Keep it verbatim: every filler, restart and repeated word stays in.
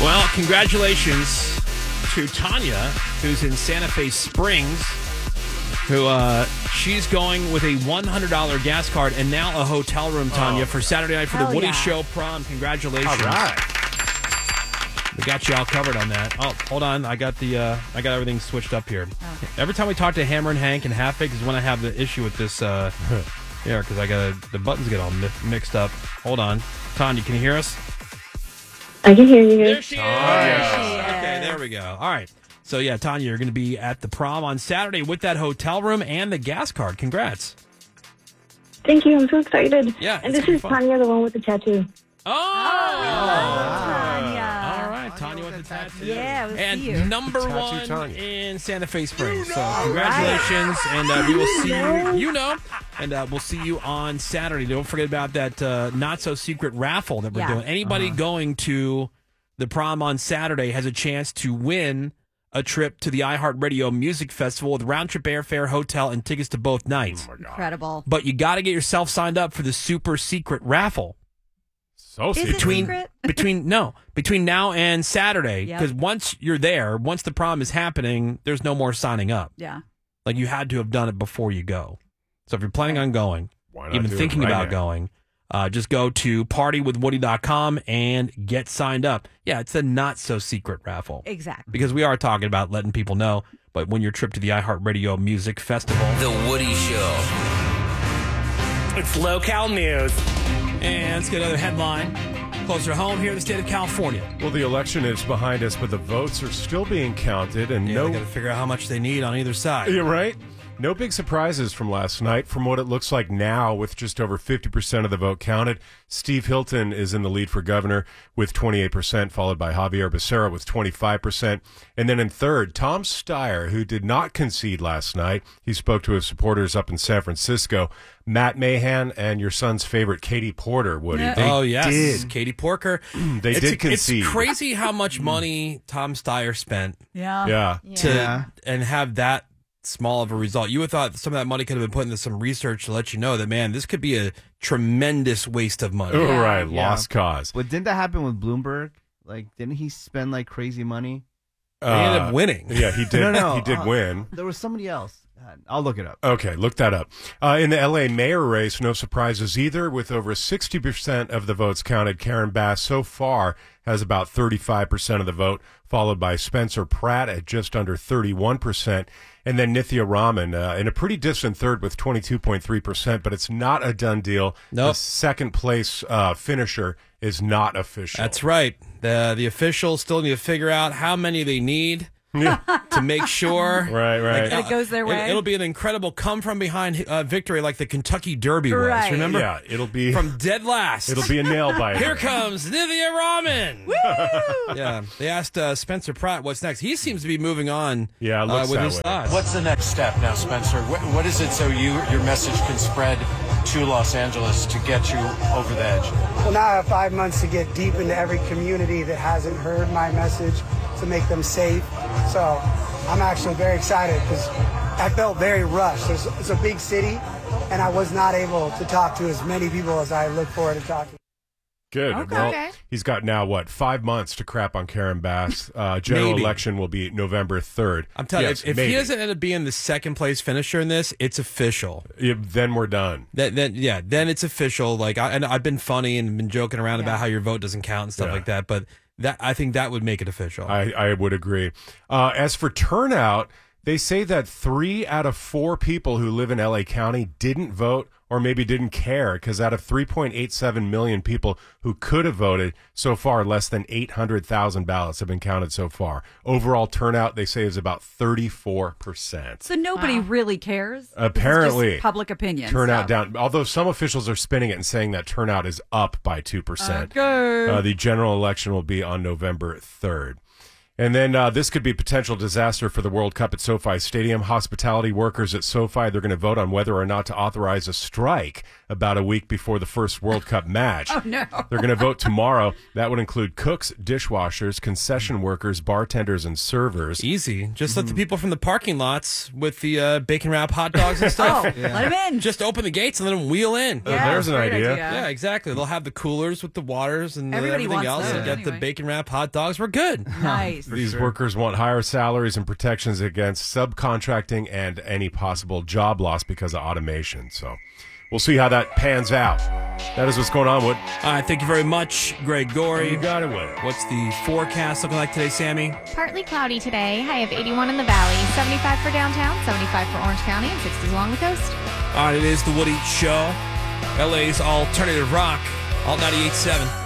Well, congratulations to Tanya, who's in Santa Fe Springs, who uh, she's going with a one hundred dollars gas card and now a hotel room, Tanya, oh. for Saturday night for Hell the Woody yeah. Show prom. Congratulations. All right. We got you all covered on that. Oh, hold on. I got the uh, I got everything switched up here. Oh. Every time we talk to Hammer and Hank and Half Baked is when I have the issue with this. Uh, yeah, because I got the buttons get all mi- mixed up. Hold on. Tanya, can you hear us? I can hear you. There she is. Oh, yeah. Okay, there we go. All right. So, yeah, Tanya, you're going to be at the prom on Saturday with that hotel room and the gas card. Congrats. Thank you. I'm so excited. Yeah, and it's this is fun. Tanya, the one with the tattoo. Oh! Oh, Tanya. All right, Tanya with the tattoo. Yeah, we'll and see you. number Tattoo one Tanya. in Santa Fe Springs. So congratulations, and uh, we will see you. You know, and uh, we'll see you on Saturday. Don't forget about that uh, not so secret raffle that we're Yeah. doing. Anybody uh-huh. going to the prom on Saturday has a chance to win a trip to the iHeartRadio Music Festival with round trip airfare, hotel, and tickets to both nights. Oh my God. Incredible. But you got to get yourself signed up for the super secret raffle. So Is it secret. between secret? between no between now and Saturday, Yep. because once you're there, once the prom is happening, there's no more signing up. Yeah. Like you had to have done it before you go. So if you're planning on going, Why not even do it thinking right about now? going, uh, just go to party with woody dot com and get signed up. Yeah, it's a not so secret raffle Exactly. because we are talking about letting people know. But when your trip to the iHeartRadio Music Festival, The Woody Show. It's local news. and let's get another headline. Closer to home here in the state of California. Well, the election is behind us, but the votes are still being counted, and Yeah, no. they got to figure out how much they need on either side. You're right. No big surprises from last night. From what it looks like now, with just over fifty percent of the vote counted, Steve Hilton is in the lead for governor with twenty-eight percent, followed by Javier Becerra with twenty-five percent. And then in third, Tom Steyer, who did not concede last night. He spoke to his supporters up in San Francisco. Matt Mahan and your son's favorite, Katie Porter, Woody. Yeah. They oh, yes. did. Katie Porker. They it's, did concede. It's crazy how much money Tom Steyer spent Yeah. Yeah. to Yeah. and have that small of a result. You would thought some of that money could have been put into some research to let you know that, man, this could be a tremendous waste of money. Oh, Yeah. right. Yeah. Lost cause. But didn't that happen with Bloomberg? Like, didn't he spend like crazy money? They ended up Uh, winning. Yeah, he did. No, no, He did uh, win. There was somebody else. God, I'll look it up. Okay, look that up. Uh, in the L A mayor race, no surprises either. With over sixty percent of the votes counted, Karen Bass so far has about thirty-five percent of the vote, followed by Spencer Pratt at just under thirty-one percent. And then Nithya Raman uh, in a pretty distant third with twenty-two point three percent, but it's not a done deal. Nope. The second place uh, finisher is not official. That's right. The the officials still need to figure out how many they need to make sure. Right, right. That it goes their way. It, will be an incredible come from behind uh, victory like the Kentucky Derby was. Right. Remember? Yeah, it'll be From dead last. it'll be a nail biter. Here comes Nithya Raman. Woo! Yeah, they asked uh, Spencer Pratt what's next. He seems to be moving on. Yeah, it uh, looks with that his way. thoughts. What's the next step now, Spencer? What, what is it so you your message can spread to Los Angeles to get you over the edge? Well, now I have five months to get deep into every community that hasn't heard my message to make them safe. So I'm actually very excited because I felt very rushed. It's, it's a big city, and I was not able to talk to as many people as I look forward to talking. Good. Okay. Well, Okay. he's got now, what, five months to crap on Karen Bass. Uh, general Maybe. election will be November third. I'm telling Yes, you, if, if maybe. he doesn't end up being the second place finisher in this, it's official. Yeah, then we're done. That then yeah, then it's official. Like I and I've been funny and been joking around Yeah. about how your vote doesn't count and stuff Yeah. like that, but that I think that would make it official. I, I would agree. Uh, as for turnout, they say that three out of four people who live in L A County didn't vote or maybe didn't care because out of three point eight seven million people who could have voted so far, less than eight hundred thousand ballots have been counted so far. Overall turnout, they say, is about thirty-four percent. So nobody really cares? Apparently. It's just public opinion. Turnout so. down, although some officials are spinning it and saying that turnout is up by two percent. Okay. Uh, the general election will be on November third. And then uh, this could be a potential disaster for the World Cup at SoFi Stadium. Hospitality workers at SoFi, they're going to vote on whether or not to authorize a strike about a week before the first World Cup match. Oh, no. They're going to vote tomorrow. That would include cooks, dishwashers, concession workers, bartenders, and servers. Easy. Just let the people from the parking lots with the uh, bacon wrap hot dogs and stuff. Oh, let him in. Just open the gates and let them wheel in. Oh, there's an great idea. Yeah, exactly. They'll have the coolers with the waters and the Everybody everything wants else. those And get the anyway. bacon wrap hot dogs. We're good. Nice. These workers want higher salaries and protections against subcontracting and any possible job loss because of automation. So we'll see how that pans out. That is what's going on, Wood. All right, thank you very much, Greg Gorey. You got it, Wood. What's the forecast looking like today, Sammy? Partly cloudy today. High of eighty-one in the valley, seventy-five for downtown, seventy-five for Orange County, and sixty along the coast. All right, it is the Woody Show, L A's alternative rock, Alt ninety-eight point seven.